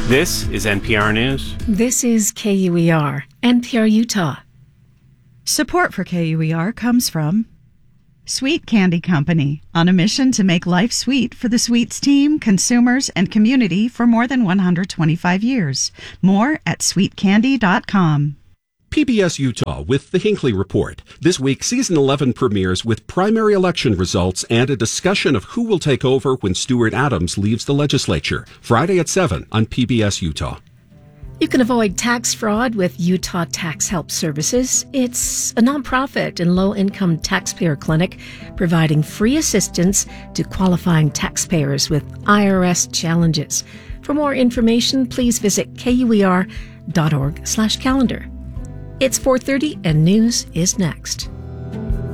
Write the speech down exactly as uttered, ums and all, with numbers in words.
This is N P R News. This is K U E R, N P R Utah. Support for K U E R comes from Sweet Candy Company, on a mission to make life sweet for the sweets team, consumers, and community for more than one hundred twenty-five years. More at sweet candy dot com. P B S Utah with the Hinckley Report. This week, Season eleven premieres with primary election results and a discussion of who will take over when Stuart Adams leaves the legislature. Friday at seven on P B S Utah. You can avoid tax fraud with Utah Tax Help Services. It's a nonprofit and low-income taxpayer clinic providing free assistance to qualifying taxpayers with I R S challenges. For more information, please visit kuer dot org slash calendar. It's four thirty and news is next.